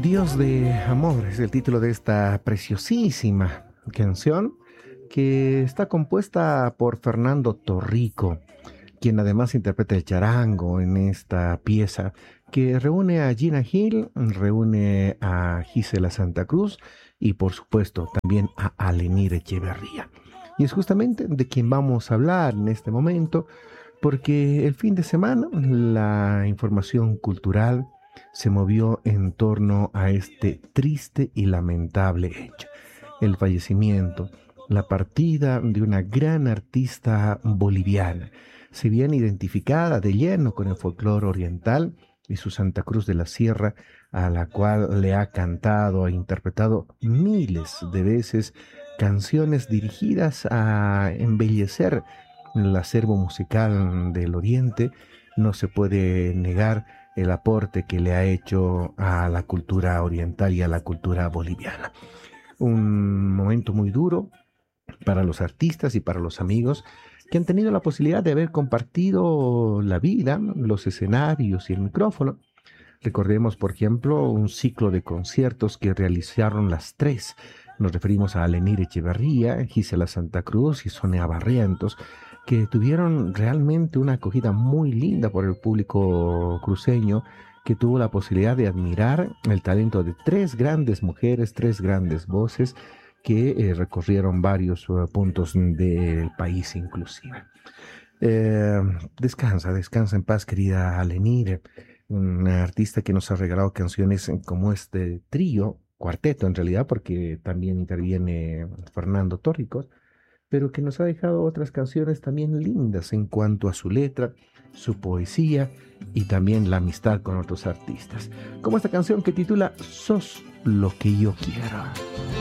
Dios de amor es el título de esta preciosísima canción que está compuesta por Fernando Torrico, quien además interpreta el charango en esta pieza que reúne a Gina Hill, reúne a Gisela Santa Cruz y por supuesto también a Alenir Echeverría. Y es justamente de quien vamos a hablar en este momento, porque el fin de semana la información cultural se movió en torno a este triste y lamentable hecho: el fallecimiento, la partida de una gran artista boliviana, si bien identificada de lleno con el folclore oriental y su Santa Cruz de la Sierra, a la cual le ha cantado e interpretado miles de veces canciones dirigidas a embellecer el acervo musical del Oriente. No se puede negar el aporte que le ha hecho a la cultura oriental y a la cultura boliviana. Un momento muy duro para los artistas y para los amigos que han tenido la posibilidad de haber compartido la vida, los escenarios y el micrófono. Recordemos, por ejemplo, un ciclo de conciertos que realizaron las tres. Nos referimos a Alenir Echeverría, Gisela Santa Cruz y Sonia Barrientos, que tuvieron realmente una acogida muy linda por el público cruceño, que tuvo la posibilidad de admirar el talento de tres grandes mujeres, tres grandes voces que recorrieron varios puntos del país inclusive. Eh, descansa en paz, querida Alenir, una artista que nos ha regalado canciones como este trío, cuarteto en realidad, porque también interviene Fernando Torricos, pero que nos ha dejado otras canciones también lindas en cuanto a su letra, su poesía y también la amistad con otros artistas, como esta canción que titula Sos lo que yo quiero.